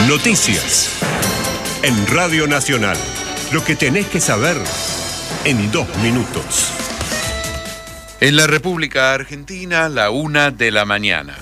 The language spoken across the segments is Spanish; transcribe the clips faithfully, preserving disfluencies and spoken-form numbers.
Noticias. En Radio Nacional. Lo que tenés que saber en dos minutos. En la República Argentina, la una de la mañana.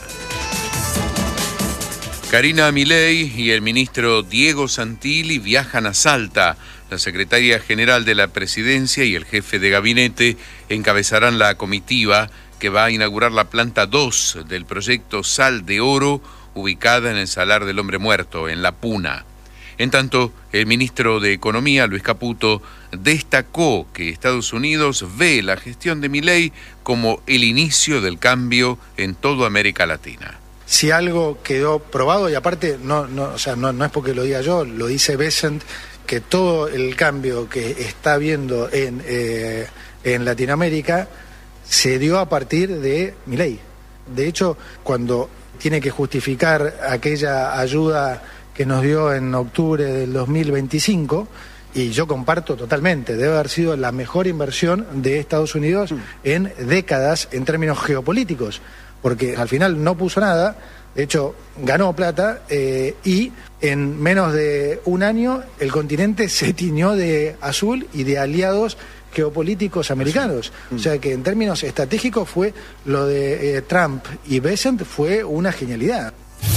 Karina Milei y el ministro Diego Santilli viajan a Salta. La secretaria general de la Presidencia y el jefe de gabinete encabezarán la comitiva que va a inaugurar la planta dos del proyecto Sal de Oro, ubicada en el Salar del Hombre Muerto, en La Puna. En tanto, el ministro de Economía, Luis Caputo, destacó que Estados Unidos ve la gestión de Milei como el inicio del cambio en toda América Latina. Si algo quedó probado, y aparte no, no, o sea, no, no es porque lo diga yo, lo dice Bessent, que todo el cambio que está habiendo en, eh, en Latinoamérica se dio a partir de Milei. De hecho, cuando tiene que justificar aquella ayuda que nos dio en octubre del dos mil veinticinco, y yo comparto totalmente, debe haber sido la mejor inversión de Estados Unidos en décadas en términos geopolíticos, porque al final no puso nada, de hecho ganó plata, eh, y en menos de un año el continente se tiñó de azul y de aliados geopolíticos americanos. O sea que en términos estratégicos fue lo de eh, Trump y Bessent fue una genialidad.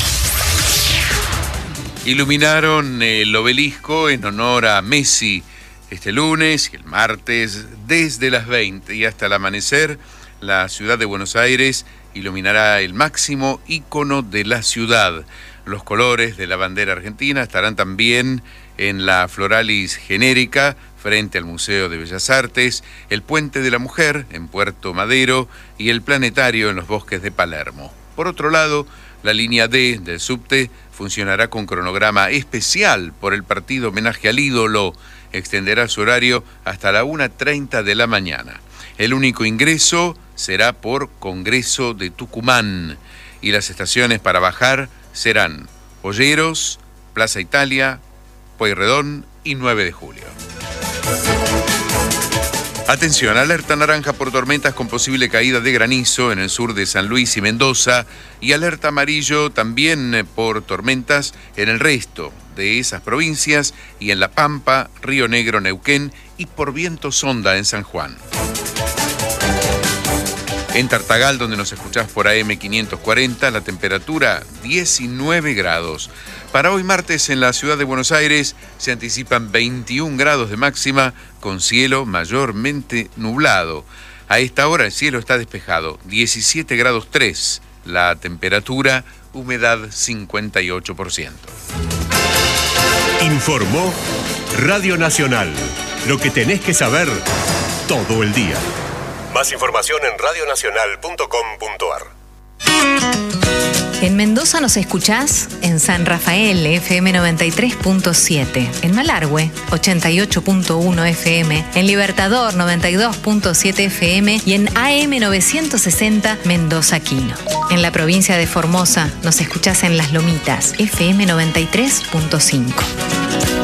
Iluminaron el obelisco en honor a Messi este lunes y el martes desde las veinte y hasta el amanecer. La ciudad de Buenos Aires iluminará el máximo ícono de la ciudad. Los colores de la bandera argentina estarán también en la Floralis genérica frente al Museo de Bellas Artes, el Puente de la Mujer en Puerto Madero y el Planetario en los Bosques de Palermo. Por otro lado, la línea D del subte funcionará con cronograma especial por el partido Homenaje al Ídolo. Extenderá su horario hasta la una treinta de la mañana. El único ingreso será por Congreso de Tucumán y las estaciones para bajar serán Olleros, Plaza Italia, Pueyrredón y nueve de julio. Atención, alerta naranja por tormentas con posible caída de granizo en el sur de San Luis y Mendoza y alerta amarillo también por tormentas en el resto de esas provincias y en La Pampa, Río Negro, Neuquén y por viento sonda en San Juan. En Tartagal, donde nos escuchás por A M quinientos cuarenta, la temperatura diecinueve grados. Para hoy martes en la ciudad de Buenos Aires se anticipan veintiún grados de máxima con cielo mayormente nublado. A esta hora el cielo está despejado, diecisiete grados tres. La temperatura, humedad cincuenta y ocho por ciento. Informó Radio Nacional. Lo que tenés que saber todo el día. Más información en radio nacional punto com punto a r. En Mendoza nos escuchás en San Rafael, F M noventa y tres punto siete, en Malargüe, ochenta y ocho punto uno F M, en Libertador, noventa y dos punto siete F M y en A M novecientos sesenta Mendoza Quino. En la provincia de Formosa nos escuchás en Las Lomitas, F M noventa y tres punto cinco.